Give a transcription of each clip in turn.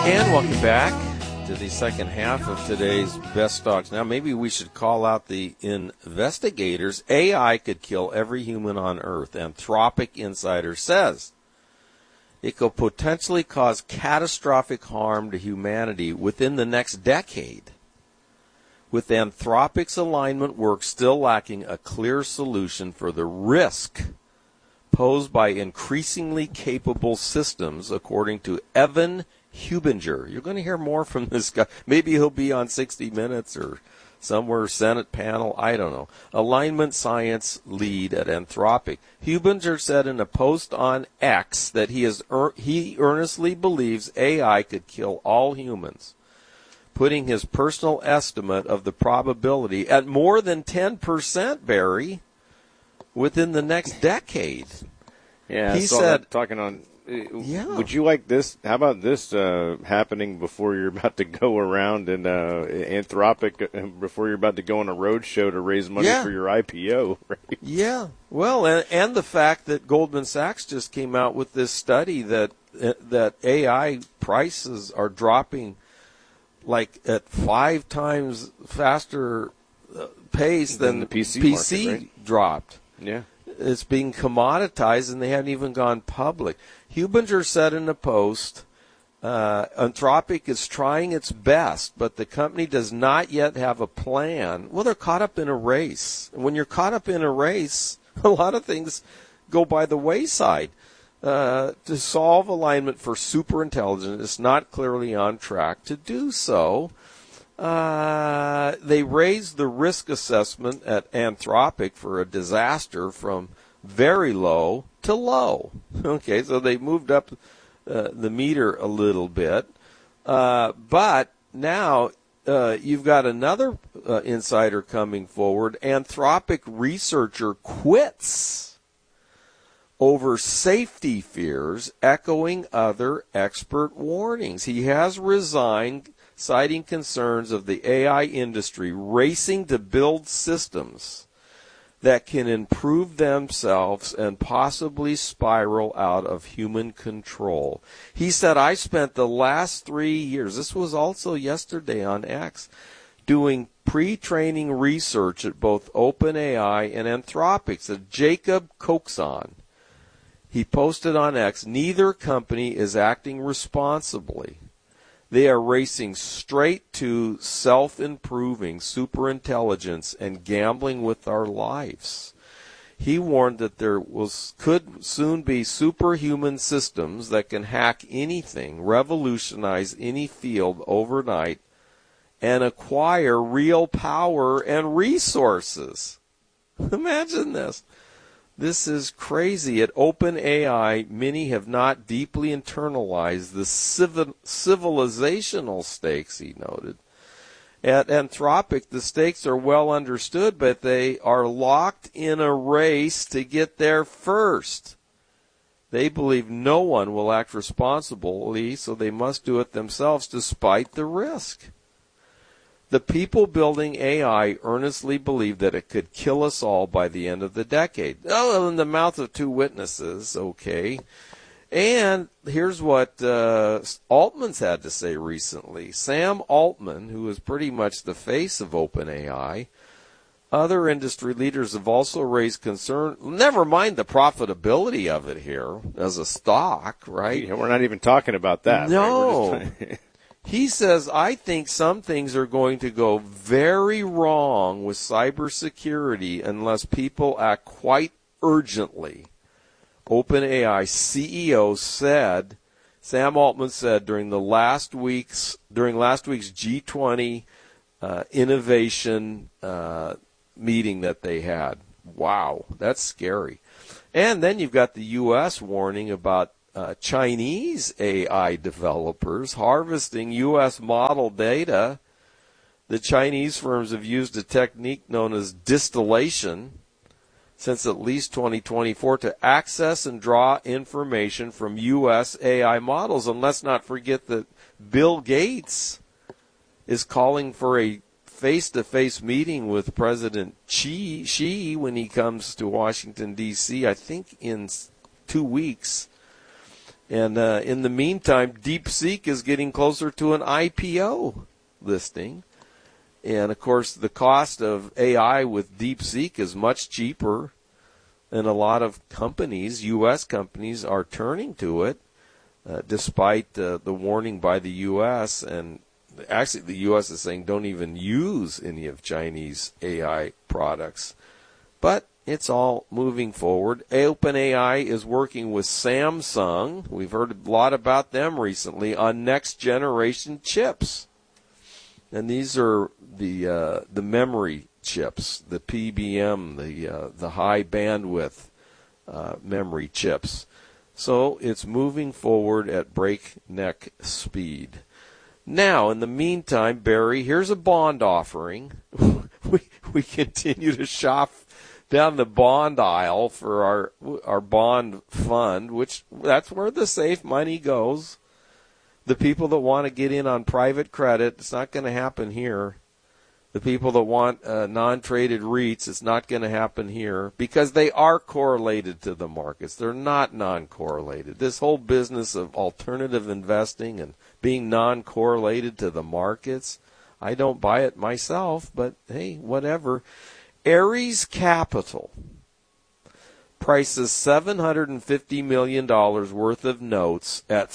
And welcome back to the second half of today's Best Stocks. Now, maybe we should call out the investigators. AI could kill every human on Earth. Anthropic Insider says it could potentially cause catastrophic harm to humanity within the next decade. With Anthropic's alignment work still lacking a clear solution for the risk posed by increasingly capable systems, according to Evan Hubinger. You're going to hear more from this guy. Maybe he'll be on 60 Minutes or somewhere, Senate panel, I don't know. Alignment science lead at Anthropic. Hubinger said in a post on X that he earnestly believes AI could kill all humans, putting his personal estimate of the probability at more than 10%, Barry, within the next decade. Yeah, he said, talking on. Yeah. Would you like this? How about this happening before you're about to go around and Anthropic, before you're about to go on a road show to raise money for your IPO, right? Yeah. Well, and the fact that Goldman Sachs just came out with this study that AI prices are dropping like at 5 times faster pace than the PC market, right? Dropped. Yeah. It's being commoditized, and they haven't even gone public. Hubinger said in a post, Anthropic is trying its best, but the company does not yet have a plan. Well, they're caught up in a race. And when you're caught up in a race, a lot of things go by the wayside. To solve alignment for superintelligence, it's not clearly on track to do so. They raised the risk assessment at Anthropic for a disaster from very low to low. Okay, so they moved up the meter a little bit. But now you've got another insider coming forward. Anthropic researcher quits over safety fears, echoing other expert warnings. He has resigned, citing concerns of the AI industry racing to build systems that can improve themselves and possibly spiral out of human control. He said, I spent the last 3 years, this was also yesterday on X, doing pre-training research at both OpenAI and Anthropic. Said Jacob Coxon. He posted on X, neither company is acting responsibly. They are racing straight to self-improving superintelligence and gambling with our lives. He warned that there could soon be superhuman systems that can hack anything, revolutionize any field overnight, and acquire real power and resources. Imagine this. This is crazy. At OpenAI, many have not deeply internalized the civilizational stakes, he noted. At Anthropic, the stakes are well understood, but they are locked in a race to get there first. They believe no one will act responsibly, so they must do it themselves despite the risk. The people building AI earnestly believe that it could kill us all by the end of the decade. Oh, in the mouth of 2 witnesses, okay. And here's what Altman's had to say recently. Sam Altman, who is pretty much the face of OpenAI, other industry leaders have also raised concern. Never mind the profitability of it here as a stock, right? Yeah, we're not even talking about that. No. Right? He says, I think some things are going to go very wrong with cybersecurity unless people act quite urgently. OpenAI CEO Sam Altman said during last week's G20 innovation meeting that they had. Wow, that's scary. And then you've got the U.S. warning about Chinese AI developers harvesting U.S. model data. The Chinese firms have used a technique known as distillation since at least 2024 to access and draw information from U.S. AI models. And let's not forget that Bill Gates is calling for a face-to-face meeting with President Xi when he comes to Washington, D.C., I think in 2 weeks. And in the meantime, DeepSeek is getting closer to an IPO listing. And, of course, the cost of AI with DeepSeek is much cheaper, and a lot of companies, U.S. companies, are turning to it, despite the warning by the U.S. And actually, the U.S. is saying don't even use any of Chinese AI products. But it's all moving forward. OpenAI is working with Samsung. We've heard a lot about them recently on next-generation chips. And these are the memory chips, the PBM, the high bandwidth memory chips. So it's moving forward at breakneck speed. Now, in the meantime, Barry, here's a bond offering. we continue to shop down the bond aisle for our bond fund, which that's where the safe money goes. The people that want to get in on private credit, it's not going to happen here. The people that want non-traded REITs, it's not going to happen here because they are correlated to the markets. They're not non-correlated. This whole business of alternative investing and being non-correlated to the markets, I don't buy it myself, but hey, whatever. Ares Capital prices $750 million worth of notes at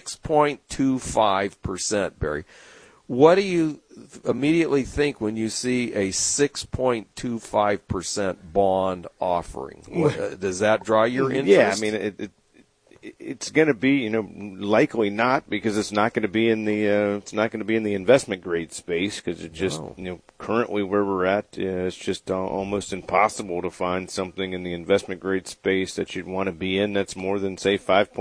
6.25%, Barry. What do you immediately think when you see a 6.25% bond offering? Does that draw your interest? Yeah, I mean, it's going to be, likely not, because it's not going to be in the investment grade space, because it just, currently where we're at, it's just almost impossible to find something in the investment grade space that you'd want to be in that's more than, say,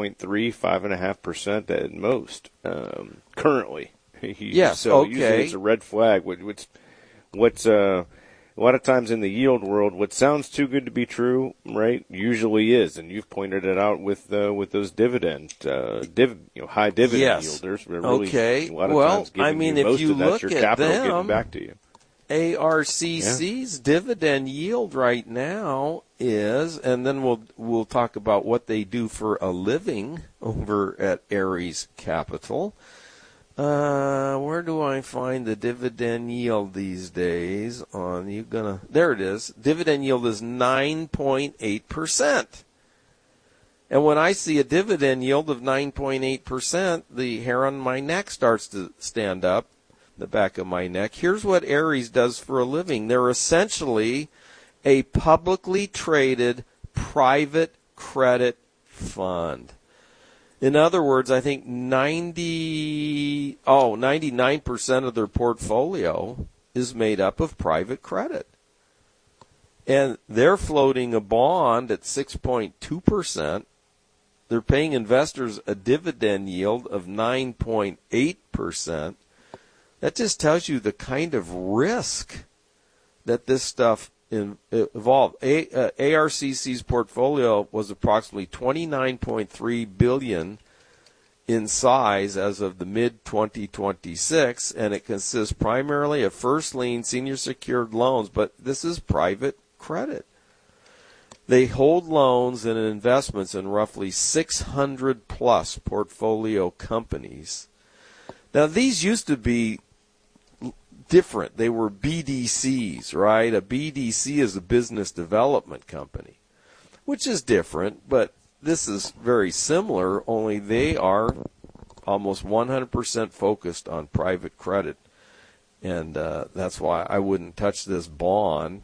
5.5% at most, currently. Yes, so okay. Usually it's a red flag. What's a lot of times in the yield world, what sounds too good to be true, right, usually is, and you've pointed it out with those dividend, high dividend yielders. Really, okay. A lot of times giving you most if you of that, look your at capital them, getting back to you. ARCC's dividend yield right now is, and then we'll talk about what they do for a living over at Ares Capital. Where do I find the dividend yield these days? There it is. Dividend yield is 9.8%. And when I see a dividend yield of 9.8%, the hair on my neck starts to stand up, the back of my neck. Here's what Ares does for a living. They're essentially a publicly traded private credit fund. In other words, I think 99% of their portfolio is made up of private credit. And they're floating a bond at 6.2%. They're paying investors a dividend yield of 9.8%. That just tells you the kind of risk that this stuff involved. ARCC's portfolio was approximately $29.3 billion in size as of the mid-2026, and it consists primarily of first lien senior secured loans, but this is private credit. They hold loans and investments in roughly 600 plus portfolio companies. Now, these used to be different. They were BDCs, right? A BDC is a business development company, which is different, but this is very similar, only they are almost 100% focused on private credit. And that's why I wouldn't touch this bond.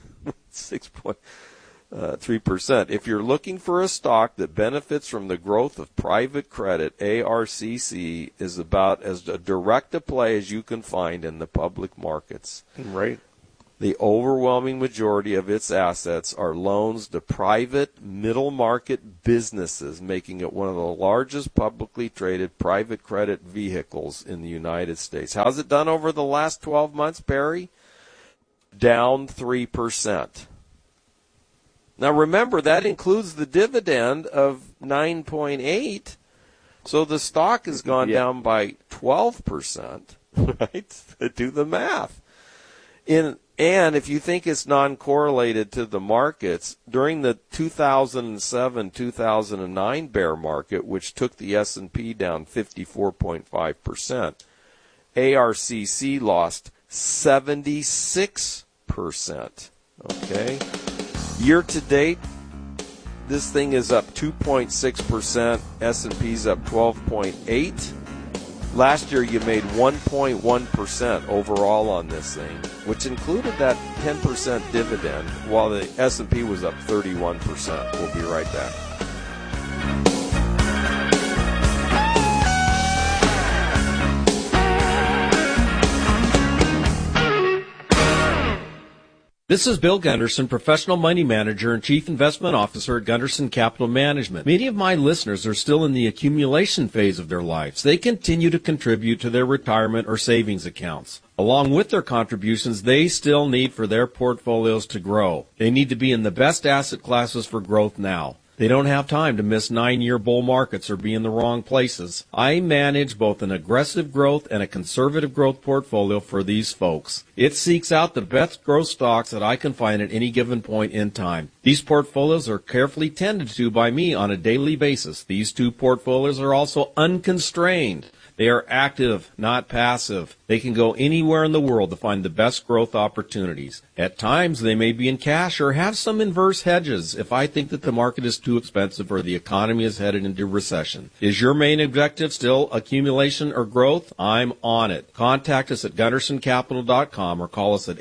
6.3%. If you're looking for a stock that benefits from the growth of private credit, ARCC is about as direct a play as you can find in the public markets. Right. The overwhelming majority of its assets are loans to private middle market businesses, making it one of the largest publicly traded private credit vehicles in the United States. How's it done over the last 12 months, Barry? Down 3%. Now remember, that includes the dividend of 9.8, so the stock has gone down by 12%, right? Do the math. And if you think it's non-correlated to the markets, during the 2007-2009 bear market, which took the S&P down 54.5%, ARCC lost 76%. Okay? Year to date, this thing is up 2.6%. S&P's up 12.8%. Last year, you made 1.1% overall on this thing, which included that 10% dividend, while the S&P was up 31%. We'll be right back. This is Bill Gunderson, Professional Money Manager and Chief Investment Officer at Gunderson Capital Management. Many of my listeners are still in the accumulation phase of their lives. They continue to contribute to their retirement or savings accounts. Along with their contributions, they still need for their portfolios to grow. They need to be in the best asset classes for growth now. They don't have time to miss 9-year bull markets or be in the wrong places. I manage both an aggressive growth and a conservative growth portfolio for these folks. It seeks out the best growth stocks that I can find at any given point in time. These portfolios are carefully tended to by me on a daily basis. These two portfolios are also unconstrained. They are active, not passive. They can go anywhere in the world to find the best growth opportunities. At times, they may be in cash or have some inverse hedges if I think that the market is too expensive or the economy is headed into recession. Is your main objective still accumulation or growth? I'm on it. Contact us at GundersonCapital.com or call us at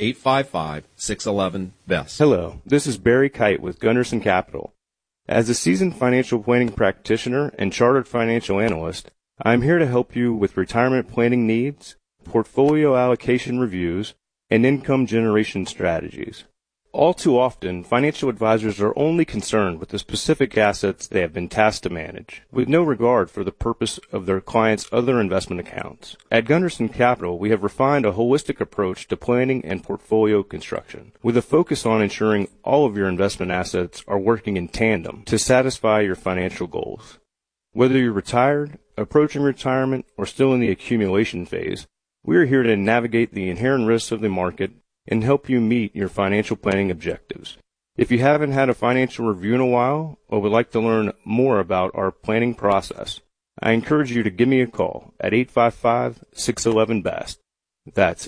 855-611-BEST. Hello, this is Barry Kite with Gunderson Capital. As a seasoned financial planning practitioner and chartered financial analyst, I'm here to help you with retirement planning needs, portfolio allocation reviews, and income generation strategies. All too often, financial advisors are only concerned with the specific assets they have been tasked to manage, with no regard for the purpose of their clients' other investment accounts. At Gunderson Capital, we have refined a holistic approach to planning and portfolio construction, with a focus on ensuring all of your investment assets are working in tandem to satisfy your financial goals. Whether you're retired, approaching retirement, or still in the accumulation phase, we are here to navigate the inherent risks of the market and help you meet your financial planning objectives. If you haven't had a financial review in a while or would like to learn more about our planning process, I encourage you to give me a call at 855-611-BEST. That's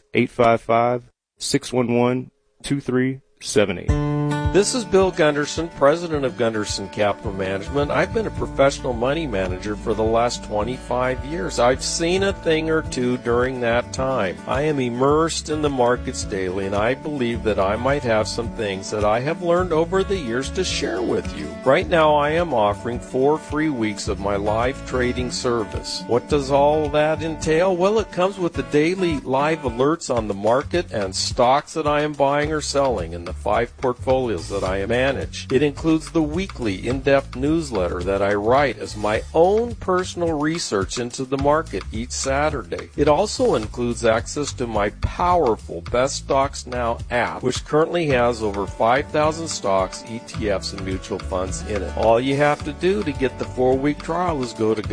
855-611-2378. This is Bill Gunderson, president of Gunderson Capital Management. I've been a professional money manager for the last 25 years. I've seen a thing or two during that time. I am immersed in the markets daily, and I believe that I might have some things that I have learned over the years to share with you. Right now, I am offering 4 free weeks of my live trading service. What does all that entail? Well, it comes with the daily live alerts on the market and stocks that I am buying or selling in the 5 portfolios that I manage. It includes the weekly in-depth newsletter that I write as my own personal research into the market each Saturday. It also includes access to my powerful Best Stocks Now app, which currently has over 5,000 stocks, ETFs, and mutual funds in it. All you have to do to get the 4-week trial is go to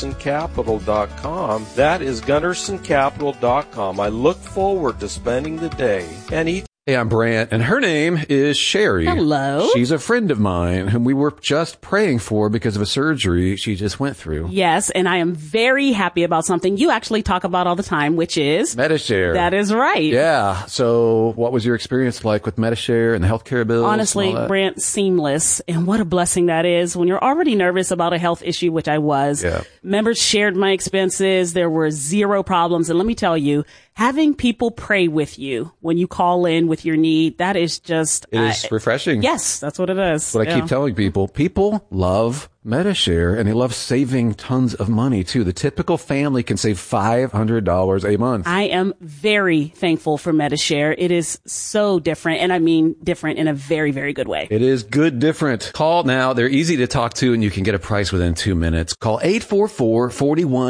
GundersonCapital.com. That is GundersonCapital.com. I look forward to spending the day and each. Hey, I'm Brant, and her name is Sherry. Hello. She's a friend of mine whom we were just praying for because of a surgery she just went through. Yes, and I am very happy about something you actually talk about all the time, which is Medi-Share. That is right. Yeah. So what was your experience like with Medi-Share and the healthcare bills? Honestly, Brant, seamless. And what a blessing that is when you're already nervous about a health issue, which I was. Yeah. Members shared my expenses. There were 0 problems. And let me tell you, having people pray with you when you call in with your need, that is just... It is refreshing. Yes, that's what it is. What I keep telling people. People love Medi-Share, and they love saving tons of money, too. The typical family can save $500 a month. I am very thankful for Medi-Share. It is so different, and I mean different in a very, very good way. It is good different. Call now. They're easy to talk to, and you can get a price within 2 minutes. Call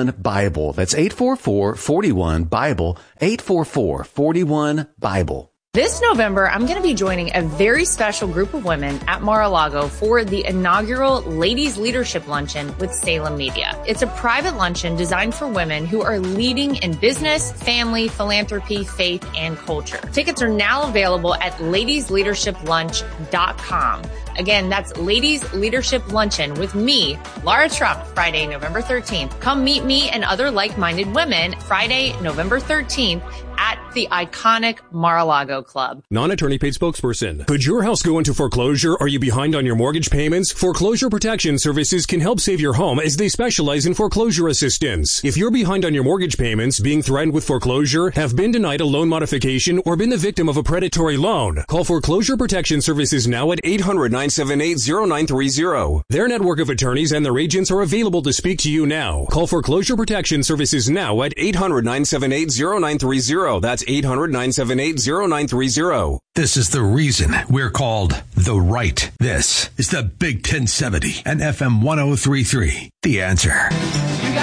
844-41-BIBLE. That's 844-41-BIBLE. 844-41-BIBLE. This November, I'm going to be joining a very special group of women at Mar-a-Lago for the inaugural Ladies Leadership Luncheon with Salem Media. It's a private luncheon designed for women who are leading in business, family, philanthropy, faith, and culture. Tickets are now available at ladiesleadershiplunch.com. Again, that's Ladies Leadership Luncheon with me, Laura Trump, Friday, November 13th. Come meet me and other like-minded women Friday, November 13th at the iconic Mar-a-Lago Club. Non-attorney paid spokesperson. Could your house go into foreclosure? Are you behind on your mortgage payments? Foreclosure Protection Services can help save your home as they specialize in foreclosure assistance. If you're behind on your mortgage payments, being threatened with foreclosure, have been denied a loan modification, or been the victim of a predatory loan, call Foreclosure Protection Services now at 800-978-0930. Their network of attorneys and their agents are available to speak to you now. Call Foreclosure Protection Services now at 800-978-0930. That's 800-978-0930. This is the reason we're called The Right. This is the Big 1070 and FM 1033. The Answer.